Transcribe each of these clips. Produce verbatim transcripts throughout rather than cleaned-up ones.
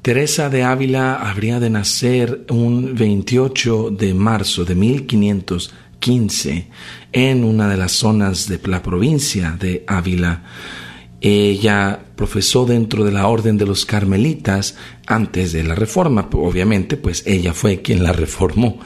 Teresa de Ávila habría de nacer un veintiocho de marzo de mil quinientos quince en una de las zonas de la provincia de Ávila. Ella profesó dentro de la orden de los carmelitas antes de la reforma. Obviamente, pues ella fue quien la reformó.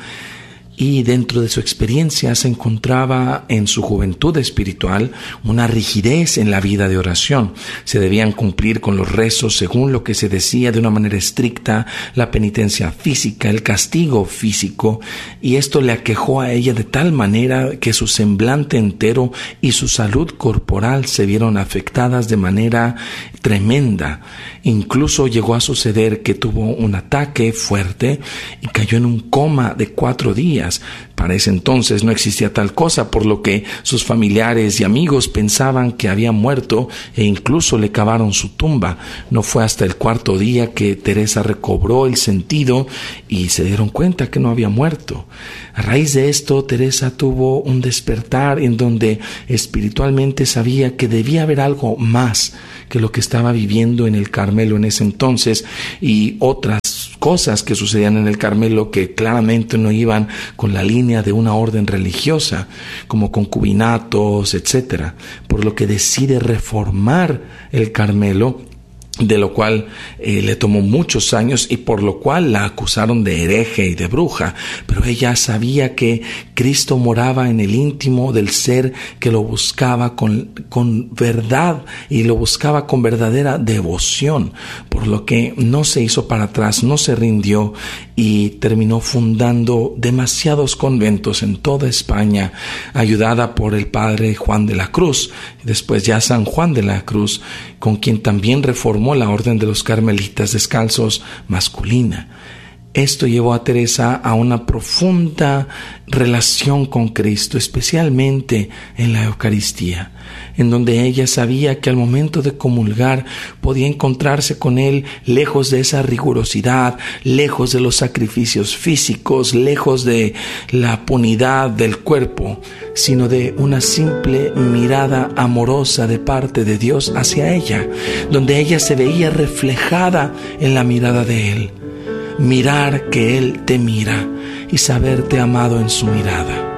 Y dentro de su experiencia se encontraba en su juventud espiritual una rigidez en la vida de oración. Se debían cumplir con los rezos según lo que se decía de una manera estricta, la penitencia física, el castigo físico, y esto le aquejó a ella de tal manera que su semblante entero y su salud corporal se vieron afectadas de manera tremenda. Incluso llegó a suceder que tuvo un ataque fuerte y cayó en un coma de cuatro días. Para ese entonces no existía tal cosa, por lo que sus familiares y amigos pensaban que había muerto e incluso le cavaron su tumba. No fue hasta el cuarto día que Teresa recobró el sentido y se dieron cuenta que no había muerto. A raíz de esto, Teresa tuvo un despertar en donde espiritualmente sabía que debía haber algo más que lo que estaba viviendo en el Carmelo en ese entonces y otras cosas que sucedían en el Carmelo que claramente no iban con la línea de una orden religiosa, como concubinatos, etcétera, por lo que decide reformar el Carmelo, de lo cual eh, le tomó muchos años y por lo cual la acusaron de hereje y de bruja. Pero ella sabía que Cristo moraba en el íntimo del ser que lo buscaba con, con verdad y lo buscaba con verdadera devoción, por lo que no se hizo para atrás, no se rindió y terminó fundando demasiados conventos en toda España, ayudada por el padre Juan de la Cruz, después ya San Juan de la Cruz, con quien también reformó la orden de los carmelitas descalzos masculina. Esto llevó a Teresa a una profunda relación con Cristo, especialmente en la Eucaristía, en donde ella sabía que al momento de comulgar podía encontrarse con Él lejos de esa rigurosidad, lejos de los sacrificios físicos, lejos de la punidad del cuerpo, sino de una simple mirada amorosa de parte de Dios hacia ella, donde ella se veía reflejada en la mirada de Él. Mirar que Él te mira y saberte amado en su mirada.